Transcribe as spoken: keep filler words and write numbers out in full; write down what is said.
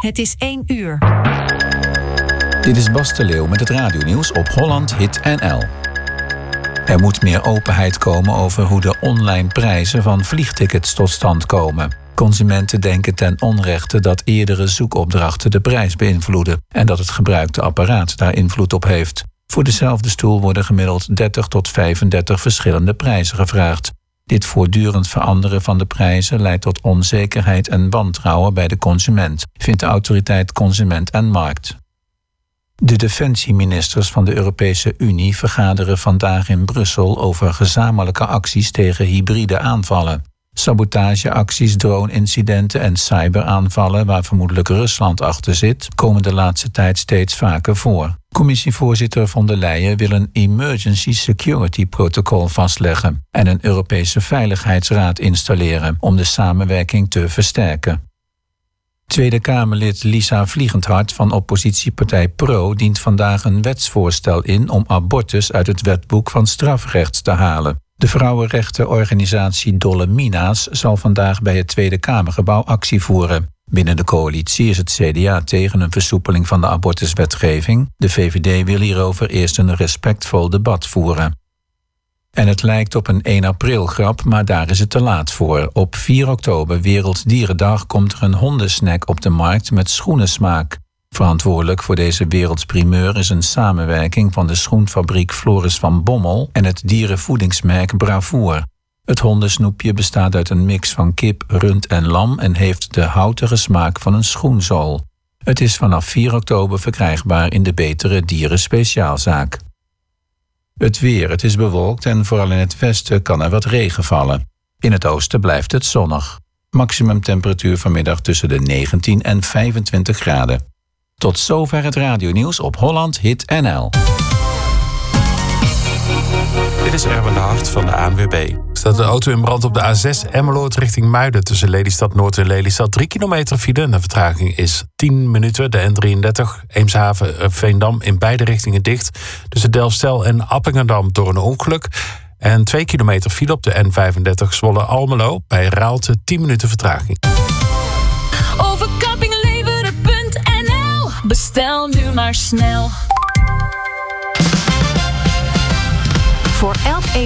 Het is één uur. Dit is Bas de Leeuw met het radionieuws op Holland Hit N L. Er moet meer openheid komen over hoe de online prijzen van vliegtickets tot stand komen. Consumenten denken ten onrechte dat eerdere zoekopdrachten de prijs beïnvloeden en dat het gebruikte apparaat daar invloed op heeft. Voor dezelfde stoel worden gemiddeld dertig tot vijfendertig verschillende prijzen gevraagd. Dit voortdurend veranderen van de prijzen leidt tot onzekerheid en wantrouwen bij de consument, vindt de autoriteit Consument en Markt. De defensieministers van de Europese Unie vergaderen vandaag in Brussel over gezamenlijke acties tegen hybride aanvallen. Sabotageacties, drone-incidenten en cyberaanvallen, waar vermoedelijk Rusland achter zit, komen de laatste tijd steeds vaker voor. Commissievoorzitter von der Leyen wil een Emergency Security Protocol vastleggen en een Europese Veiligheidsraad installeren om de samenwerking te versterken. Tweede Kamerlid Lisa Vliegendhart van oppositiepartij Pro dient vandaag een wetsvoorstel in om abortus uit het wetboek van strafrecht te halen. De vrouwenrechtenorganisatie Dolle Mina's zal vandaag bij het Tweede Kamergebouw actie voeren. Binnen de coalitie is het C D A tegen een versoepeling van de abortuswetgeving. De V V D wil hierover eerst een respectvol debat voeren. En het lijkt op een één april grap, maar daar is het te laat voor. Op vier oktober, Werelddierendag, komt er een hondensnack op de markt met schoenensmaak. Verantwoordelijk voor deze wereldprimeur is een samenwerking van de schoenfabriek Floris van Bommel en het dierenvoedingsmerk Bravoer. Het hondensnoepje bestaat uit een mix van kip, rund en lam en heeft de houtige smaak van een schoenzool. Het is vanaf vier oktober verkrijgbaar in de Betere Dieren Speciaalzaak. Het weer, het is bewolkt en vooral in het westen kan er wat regen vallen. In het oosten blijft het zonnig. Maximumtemperatuur vanmiddag tussen de negentien en vijfentwintig graden. Tot zover het radionieuws op Holland Hit N L. Dit is Erwin de Hart van de A N W B. Er staat een auto in brand op de A zes Emmeloord richting Muiden tussen Lelystad Noord en Lelystad. Drie kilometer file. De vertraging is tien minuten. De N drieëndertig Eemshaven Veendam in beide richtingen dicht. Tussen Delfzijl en Appingedam door een ongeluk. En twee kilometer file op de N vijfendertig Zwolle Almelo. Bij Raalte tien minuten vertraging. Overkappingleveren punt n l. Bestel nu maar snel. Voor elk